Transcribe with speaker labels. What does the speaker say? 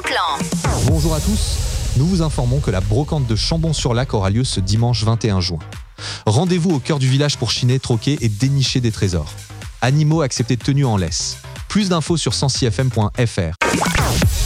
Speaker 1: Clan.
Speaker 2: Bonjour à tous, nous vous informons que la brocante de Chambon-sur-Lac aura lieu ce dimanche 21 juin. Rendez-vous au cœur du village pour chiner, troquer et dénicher des trésors. Animaux acceptés tenus en laisse. Plus d'infos sur 106fm.fr.